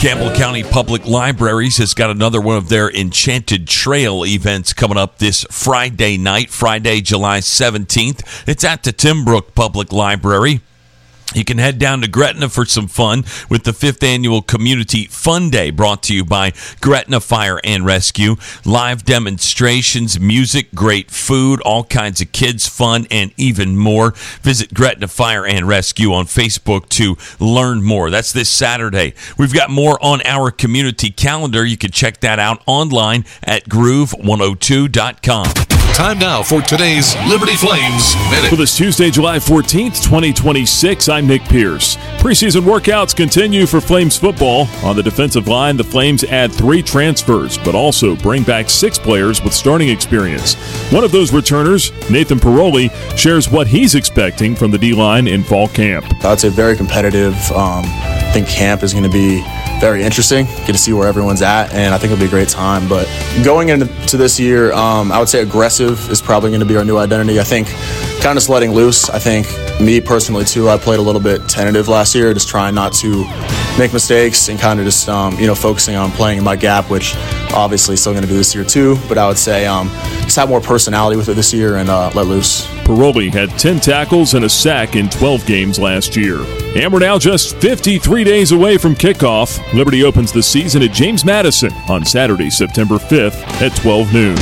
Campbell County Public Libraries has got another one of their Enchanted Trail events coming up this Friday night, Friday, July 17th. It's at the Timbrook Public Library. You can head down to Gretna for some fun with the 5th Annual Community Fun Day brought to you by Gretna Fire and Rescue. Live demonstrations, music, great food, all kinds of kids' fun, and even more. Visit Gretna Fire and Rescue on Facebook to learn more. That's this Saturday. We've got more on our community calendar. You can check that out online at groove102.com. Time now for today's Liberty Flames Minute. For this Tuesday, July 14th, 2026, I'm Nick Pierce. Preseason workouts continue for Flames football. On the defensive line, the Flames add 3 transfers, but also bring back 6 players with starting experience. One of those returners, Nathan Paroli, shares what he's expecting from the D-line in fall camp. I'd say very competitive. I think camp is going to be very interesting. Get to see where everyone's at, and I think it'll be a great time. But going into this year, I would say aggressive is probably going to be our new identity. I think kind of just letting loose. I think me personally, too, I played a little bit tentative last year, just trying not to make mistakes and kind of just, focusing on playing in my gap, which obviously still going to do this year, too. But I would say just have more personality with it this year and let loose. Paroli had 10 tackles and a sack in 12 games last year. And we're now just 53 days away from kickoff. Liberty opens the season at James Madison on Saturday, September 5th at 12 noon.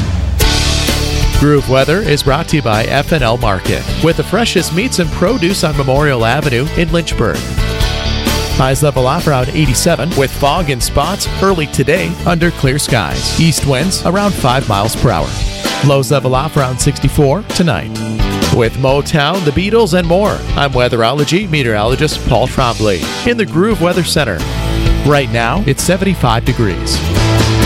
Groove Weather is brought to you by F&L Market, with the freshest meats and produce on Memorial Avenue in Lynchburg. Highs level off around 87 with fog and spots early today under clear skies. East winds around 5 miles per hour. Lows level off around 64 tonight. With Motown, the Beatles, and more, I'm weatherology meteorologist Paul Trombley in the Groove Weather Center. Right now, it's 75 degrees.